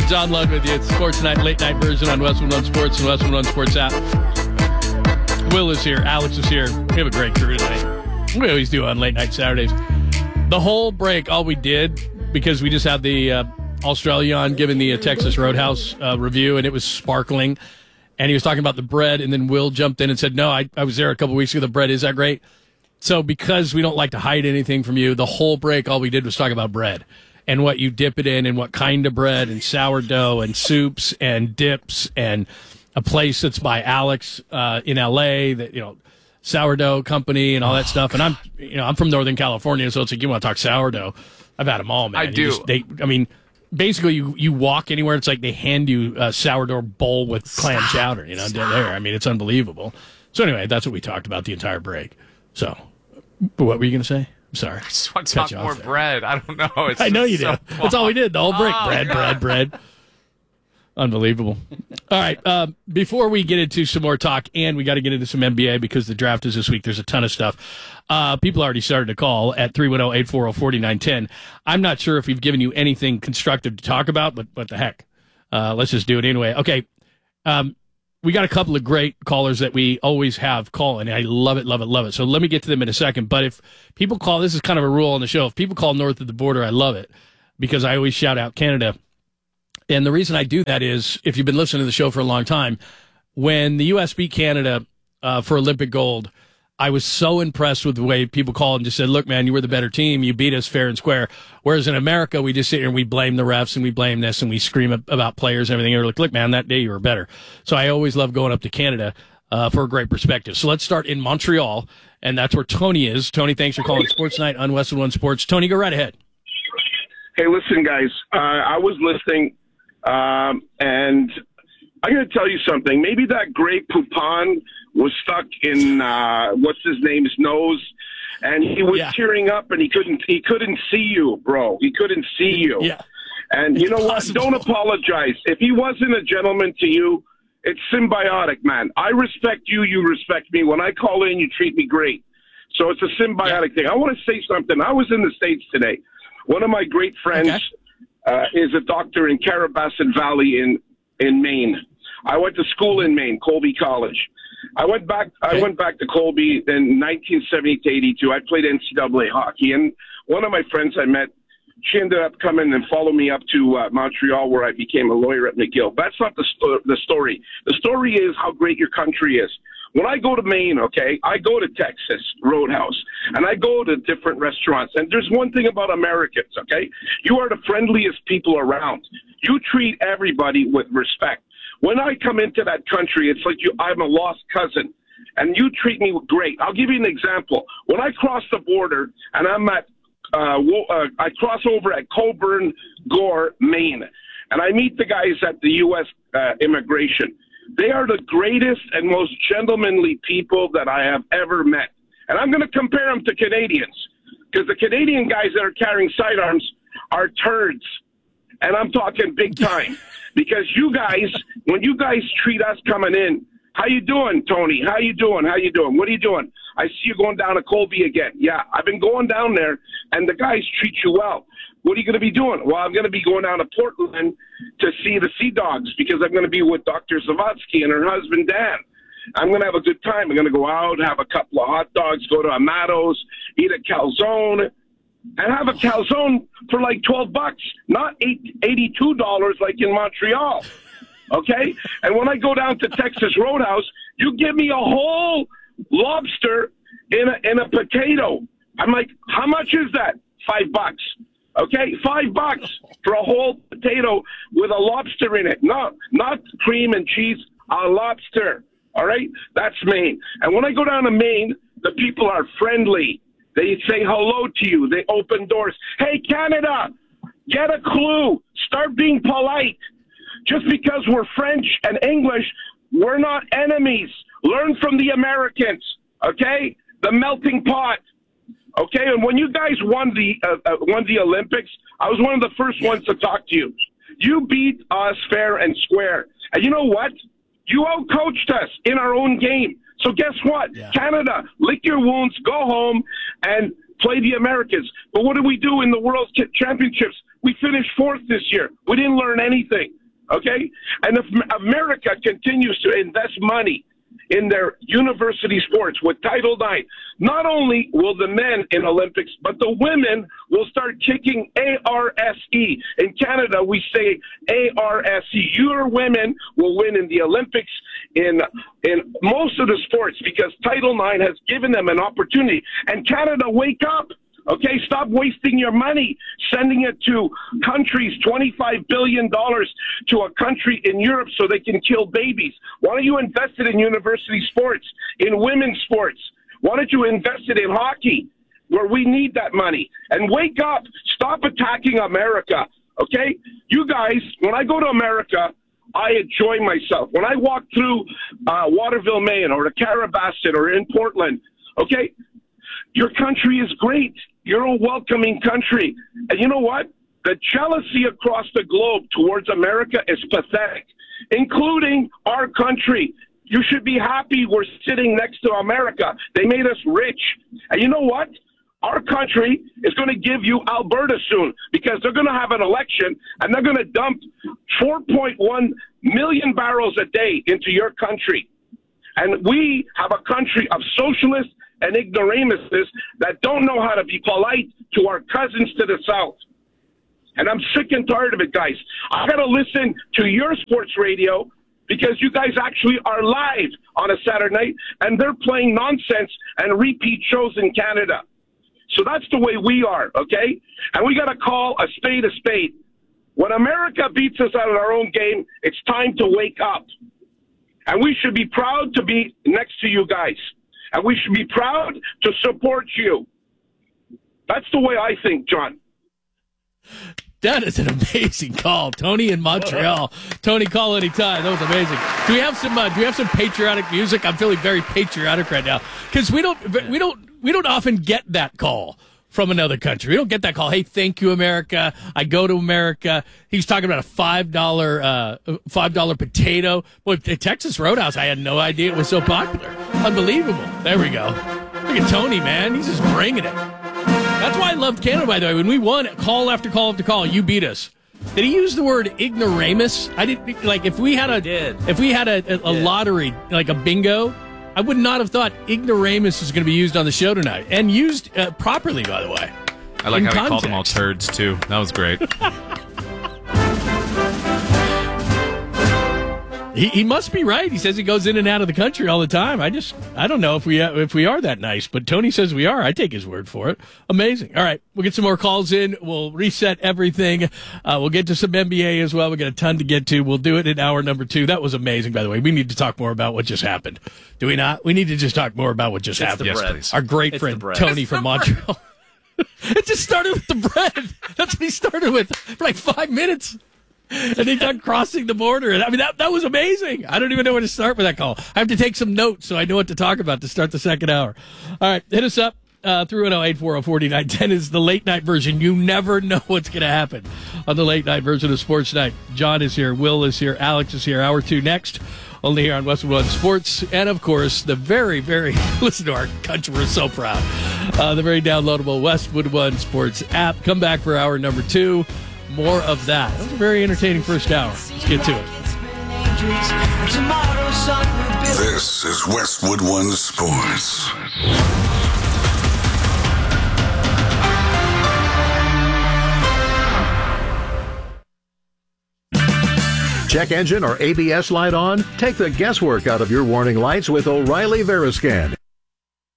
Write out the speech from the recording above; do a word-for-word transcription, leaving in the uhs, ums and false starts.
John Lund with you. It's Sports Night, late night version on West One Sports and West One Sports app. Will is here. Alex is here. We have a great crew tonight. We always do on late night Saturdays. The whole break, all we did, because we just had the uh, Australia on giving the uh, Texas Roadhouse uh, review, and it was sparkling. And he was talking about the bread, and then Will jumped in and said, no, I, I was there a couple weeks ago. The bread is that great. So because we don't like to hide anything from you, the whole break, all we did was talk about bread and what you dip it in and what kind of bread and sourdough and soups and dips and a place that's by Alex uh, in L A, that, you know, sourdough company and all that oh, stuff. And I'm, you know, I'm from Northern California, so it's like, you want to talk sourdough. I've had them all, man. I You do. just- they, I mean, basically, you, you walk anywhere, it's like they hand you a sourdough bowl with clam Stop. chowder, you know, Stop. there. I mean, it's unbelievable. So anyway, that's what we talked about the entire break. So, what were you going to say? I'm sorry. I just want to Cut talk you more off there. bread. I don't know. It's I know you so did. That's all we did, the whole break. Oh, bread, God. bread, bread. Unbelievable. All right. Uh, before we get into some more talk, and we got to get into some N B A because the draft is this week. There's a ton of stuff. Uh, people already started to call at three one zero, eight four zero, four nine one zero. I'm not sure if we've given you anything constructive to talk about, but what the heck? Uh, let's just do it anyway. Okay. Um, we got a couple of great callers that we always have calling, and I love it, love it, love it. So let me get to them in a second. But if people call, this is kind of a rule on the show. If people call north of the border, I love it because I always shout out Canada. And the reason I do that is, if you've been listening to the show for a long time, when the U S beat Canada uh, for Olympic gold, I was so impressed with the way people called and just said, look, man, you were the better team. You beat us fair and square. Whereas in America, we just sit here and we blame the refs and we blame this and we scream about players and everything. And we're like, look, man, that day you were better. So I always love going up to Canada uh, for a great perspective. So let's start in Montreal, and that's where Tony is. Tony, thanks for calling Sports Night on West One Sports. Tony, go right ahead. Hey, listen, guys. Uh, I was listening, um, and I'm going to tell you something. Maybe that Grey Poupon was stuck in uh, what's his name's nose, and he was Yeah. tearing up, and he couldn't he couldn't see you, bro. He couldn't see you. Yeah. And you It's know possible. what? Don't apologize. If he wasn't a gentleman to you, it's symbiotic, man. I respect you. You respect me. When I call in, you treat me great. So it's a symbiotic thing. I want to say something. I was in the States today. One of my great friends Okay. uh, is a doctor in Caribasset Valley in, in Maine. I went to school in Maine, Colby College. I went back. I Okay. went back to Colby in nineteen seventy to eighty-two. I played N C double A hockey, and one of my friends I met, she ended up coming and following me up to uh, Montreal, where I became a lawyer at McGill. That's not the sto- the story. The story is how great your country is. When I go to Maine, okay, I go to Texas Roadhouse, and I go to different restaurants. And there's one thing about Americans, okay? You are the friendliest people around. You treat everybody with respect. When I come into that country, it's like you, I'm a lost cousin, and you treat me great. I'll give you an example. When I cross the border, and I'm at, uh, Wo- uh, I cross over at Coburn, Gore, Maine, and I meet the guys at the U S uh, immigration. They are the greatest and most gentlemanly people that I have ever met. And I'm going to compare them to Canadians, because the Canadian guys that are carrying sidearms are turds. And I'm talking big time. Because you guys, when you guys treat us coming in, how you doing, Tony? How you doing? How you doing? What are you doing? I see you going down to Colby again. Yeah, I've been going down there, and the guys treat you well. What are you going to be doing? Well, I'm going to be going down to Portland to see the Sea Dogs, because I'm going to be with Doctor Zavatsky and her husband, Dan. I'm going to have a good time. I'm going to go out, have a couple of hot dogs, go to Amato's, eat a calzone, and have a calzone for like twelve bucks, not eighty-two dollars like in Montreal. Okay? And when I go down to Texas Roadhouse, you give me a whole lobster in a, in a potato. I'm like, how much is that? Five bucks. Okay? Five bucks for a whole potato with a lobster in it. Not, not cream and cheese, a lobster. All right? That's Maine. And when I go down to Maine, the people are friendly. They say hello to you. They open doors. Hey, Canada, get a clue. Start being polite. Just because we're French and English, we're not enemies. Learn from the Americans, okay? The melting pot, okay? And when you guys won the uh, uh, won the Olympics, I was one of the first ones to talk to you. You beat us fair and square. And you know what? You out-coached us in our own game. So guess what? Yeah. Canada, lick your wounds, go home, and play the Americans. But what did we do in the World Championships? We finished fourth this year. We didn't learn anything. okay? And if America continues to invest money in their university sports with Title nine, not only will the men in Olympics, but the women will start kicking A R S E. In Canada, we say A R S E. Your women will win in the Olympics, in in most of the sports, because Title nine has given them an opportunity. And Canada, wake up. Okay, stop wasting your money sending it to countries, twenty-five billion dollars to a country in Europe so they can kill babies. Why don't you invest it in university sports, in women's sports? Why don't you invest it in hockey, where we need that money? And wake up. Stop attacking America, okay? You guys, when I go to America, I enjoy myself. When I walk through uh, Waterville, Maine, or the Caribasset, or in Portland, okay, your country is great. You're a welcoming country. And you know what? The jealousy across the globe towards America is pathetic, including our country. You should be happy we're sitting next to America. They made us rich. And you know what? Our country is going to give you Alberta soon, because they're going to have an election and they're going to dump four point one million barrels a day into your country. And we have a country of socialists and ignoramuses that don't know how to be polite to our cousins to the south. And I'm sick and tired of it, guys. I got to listen to your sports radio because you guys actually are live on a Saturday night, and they're playing nonsense and repeat shows in Canada. So that's the way we are, okay? And we got to call a spade a spade. When America beats us out of our own game, it's time to wake up. And we should be proud to be next to you guys. And we should be proud to support you. That's the way I think, John. That is an amazing call, Tony in Montreal. Tony, call anytime. That was amazing. Do we have some? Uh, do we have some patriotic music? I'm feeling very patriotic right now because we don't, we don't, we don't often get that call from another country. We don't get that call. Hey, thank you, America. I go to America. He's talking about a five dollar, uh, five dollar potato. Boy, Texas Roadhouse. I had no idea it was so popular. Unbelievable. There we go. Look at Tony, man. He's just bringing it. That's why I loved Canada, by the way. When we won, call after call after call, you beat us. Did he use the word ignoramus? I didn't like if we had a did. if we had a, a, a lottery, like a bingo. I would not have thought ignoramus is going to be used on the show tonight, and used uh, properly, by the way. I like In how context. he called them all turds, too. That was great. he, he must be right. He says he goes in and out of the country all the time. I just, I don't know if we if we are that nice, but Tony says we are. I take his word for it. Amazing. All right, we'll get some more calls in. We'll reset everything. Uh, we'll get to some N B A as well. We got a ton to get to. We'll do it in hour number two. That was amazing, by the way. We need to talk more about what just happened. Do we not? We need to just talk more about what just It's happened. the bread. Yes, Our great it's friend the bread. Tony It's from Montreal. It just started with the bread. That's what he started with for like five minutes. And they done crossing the border. I mean, that that was amazing. I don't even know where to start with that call. I have to take some notes so I know what to talk about to start the second hour. All right, hit us up. Uh, three one zero, eight four zero, four nine one zero is the late night version. You never know what's going to happen on the late night version of Sports Night. John is here. Will is here. Alex is here. Hour two next. Only here on Westwood One Sports. And, of course, the very, very, listen to our country. We're so proud. Uh, the very downloadable Westwood One Sports app. Come back for hour number two. More of that. That was a very entertaining first hour. Let's get to it. This is Westwood One Sports. Check engine or A B S light on? Take the guesswork out of your warning lights with O'Reilly Veriscan.